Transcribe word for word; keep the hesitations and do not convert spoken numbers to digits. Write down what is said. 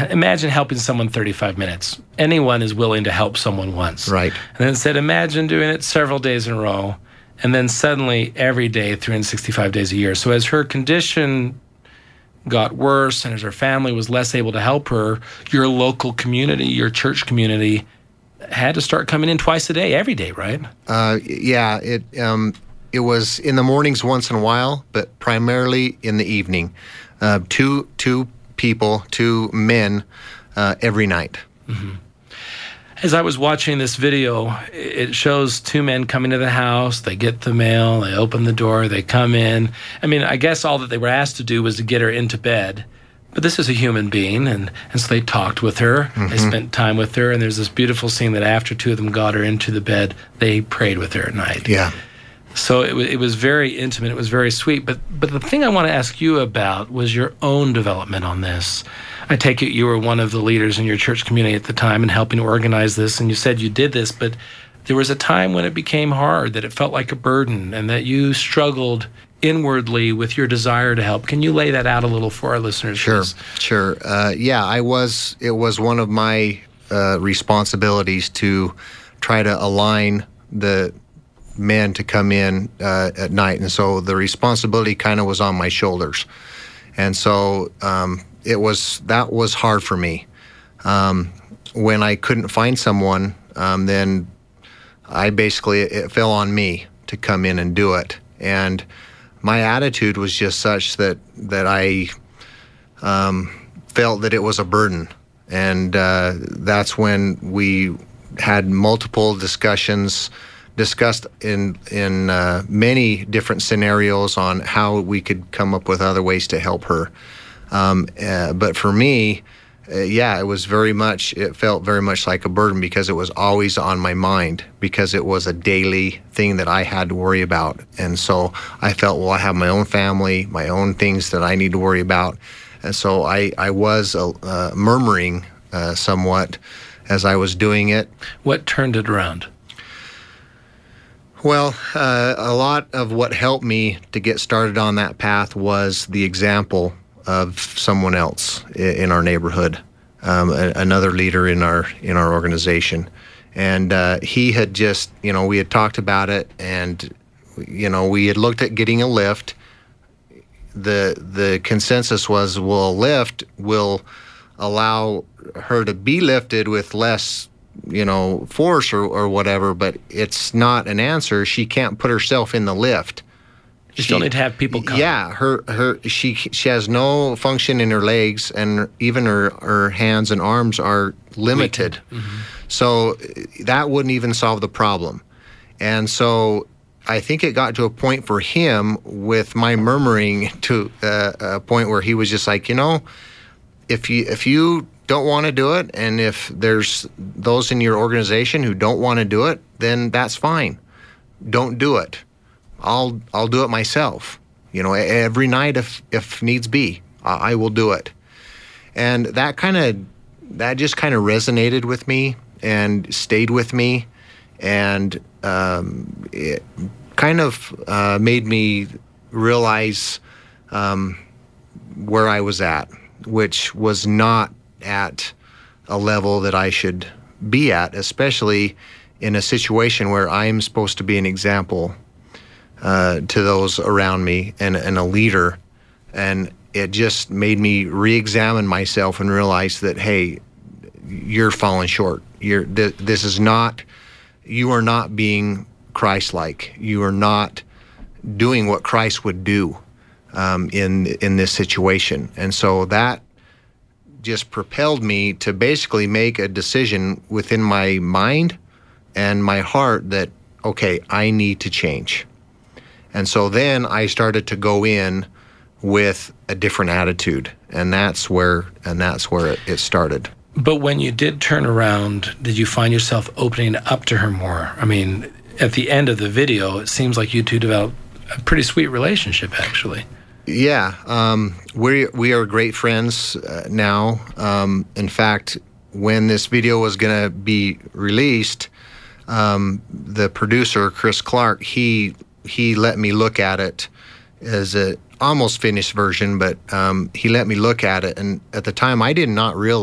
imagine helping someone thirty-five minutes. Anyone is willing to help someone once. Right. And then said, imagine doing it several days in a row, and then suddenly every day, three hundred sixty-five days a year. So as her condition got worse and as her family was less able to help her, your local community, your church community, had to start coming in twice a day, every day, right? Uh, yeah, it um, it was in the mornings once in a while, but primarily in the evening. Uh, two two people, two men, uh, every night. Mm-hmm. As I was watching this video, it shows two men coming to the house. They get the mail, they open the door, they come in. I mean, I guess all that they were asked to do was to get her into bed. But this is a human being, and, and so they talked with her. Mm-hmm. They spent time with her, and there's this beautiful scene that after two of them got her into the bed, they prayed with her at night. Yeah. So it, it was very intimate. It was very sweet. But but the thing I want to ask you about was your own development on this. I take it you were one of the leaders in your church community at the time and helping to organize this, and you said you did this, but there was a time when it became hard, that it felt like a burden, and that you struggled inwardly with your desire to help. Can you lay that out a little for our listeners? Sure, please? sure. Uh, yeah, I was. It was one of my uh, responsibilities to try to align the men to come in uh, at night, and so the responsibility kind of was on my shoulders, and so um, it was that was hard for me. Um, when I couldn't find someone, um, then I basically it fell on me to come in and do it, and my attitude was just such that that I um, felt that it was a burden, and uh, that's when we had multiple discussions, discussed in in uh, many different scenarios on how we could come up with other ways to help her. Um, uh, but for me, uh, yeah, it was very much, it felt very much like a burden because it was always on my mind, because it was a daily thing that I had to worry about. And so I felt, well, I have my own family, my own things that I need to worry about. And so I, I was uh, uh, murmuring uh, somewhat as I was doing it. What turned it around? Well, uh, a lot of what helped me to get started on that path was the example of someone else in our neighborhood, um, a, another leader in our in our organization, and uh, he had just, you know, we had talked about it, and you know, we had looked at getting a lift. The the consensus was, well, a lift will allow her to be lifted with less, you know, force or, or whatever, but it's not an answer. She can't put herself in the lift. You still need to have people come. Yeah, her her she she has no function in her legs, and even her, her hands and arms are limited. Mm-hmm. So that wouldn't even solve the problem. And so I think it got to a point for him with my murmuring to uh, a point where he was just like, you know, if you if you don't want to do it, and if there's those in your organization who don't want to do it, then that's fine. Don't do it. I'll I'll do it myself. You know, every night if if needs be, I will do it. And that kind of that just kind of resonated with me and stayed with me, and um, it kind of uh, made me realize um, where I was at, which was not at a level that I should be at, especially in a situation where I'm supposed to be an example Uh, to those around me and, and a leader. And it just made me re-examine myself and realize that, hey, you're falling short. You're th- this is not, you are not being Christ-like. You are not doing what Christ would do um, in in this situation. And so that just propelled me to basically make a decision within my mind and my heart that, okay, I need to change. And so then I started to go in with a different attitude, and that's where and that's where it, it started. But when you did turn around, did you find yourself opening up to her more? I mean, at the end of the video, it seems like you two developed a pretty sweet relationship, actually. Yeah, um, we we are great friends uh, now. Um, in fact, when this video was going to be released, um, the producer, Chris Clark, he he let me look at it as a almost finished version, but um, he let me look at it. And at the time, I did not realize